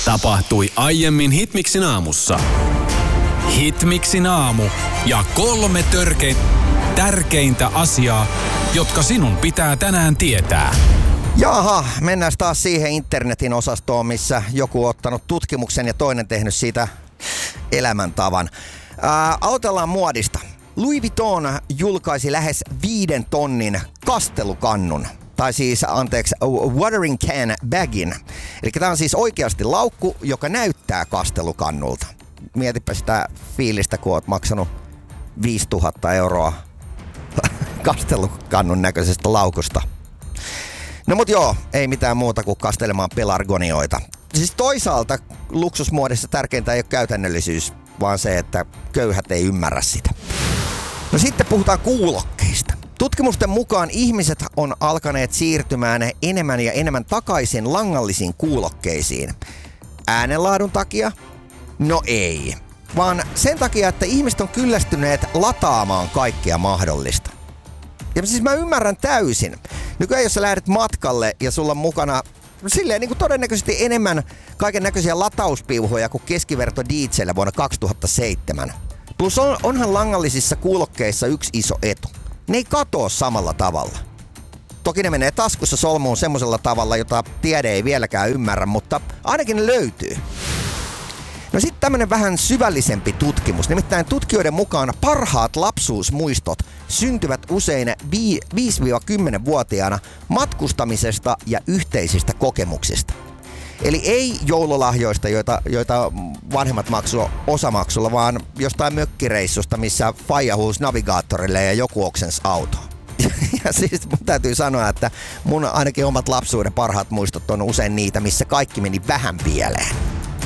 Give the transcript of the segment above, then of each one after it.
Tapahtui aiemmin Hitmixin aamussa. Hitmixin aamu ja 3 tärkeintä asiaa, jotka sinun pitää tänään tietää. Jaha, mennään taas siihen internetin osastoon, missä joku on ottanut tutkimuksen ja toinen tehnyt siitä elämäntavan. Aloitellaan muodista. Louis Vuitton julkaisi lähes 5 tonnin kastelukannun. Tai siis, watering can bagin. Eli tämä on siis oikeasti laukku, joka näyttää kastelukannulta. Mietipä sitä fiilistä, kun oot maksanut 5 000 euroa kastelukannun näköisestä laukusta. No mut joo, ei mitään muuta kuin kastelemaan pelargonioita. Siis toisaalta luksusmuodissa tärkeintä ei ole käytännöllisyys, vaan se, että köyhät ei ymmärrä sitä. No sitten puhutaan kuulokkeista. Tutkimusten mukaan ihmiset on alkaneet siirtymään enemmän ja enemmän takaisin langallisiin kuulokkeisiin. Äänenlaadun takia? No ei. Vaan sen takia, että ihmiset on kyllästyneet lataamaan kaikkea mahdollista. Ja siis mä ymmärrän täysin. Nykyään jos sä lähdet matkalle ja sulla on mukana silleen niin kuin todennäköisesti enemmän kaiken näköisiä latauspiuhoja kuin keskiverto DJ:llä vuonna 2007. Plus onhan langallisissa kuulokkeissa yksi iso etu. Ne ei katoa samalla tavalla. Toki ne menee taskussa solmuun semmoisella tavalla, jota tiede ei vieläkään ymmärrä, mutta ainakin ne löytyy. No sitten tämmönen vähän syvällisempi tutkimus. Nimittäin tutkijoiden mukaan parhaat lapsuusmuistot syntyvät usein 5-10-vuotiaana matkustamisesta ja yhteisistä kokemuksista. Eli ei joululahjoista, joita vanhemmat maksoi osamaksulla, vaan jostain mökkireissusta, missä faija huusi navigaattorille ja joku oksensi auto. Ja siis mun täytyy sanoa, että mun ainakin omat lapsuuden parhaat muistot on usein niitä, missä kaikki meni vähän pieleen.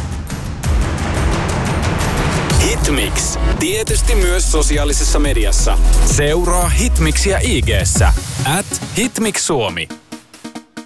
Hitmix. Tietysti myös sosiaalisessa mediassa. Seuraa Hitmixiä IG:ssä @HitmixSuomi.